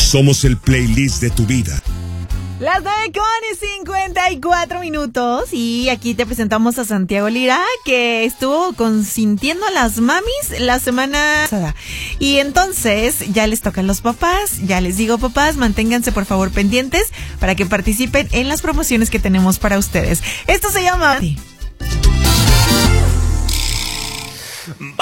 Somos el playlist de tu vida. Las 9:54 y aquí te presentamos a Santiago Lira, que estuvo consintiendo a las mamis la semana pasada. Y entonces ya les tocan los papás. Ya les digo, papás, manténganse por favor pendientes para que participen en las promociones que tenemos para ustedes. Esto se llama...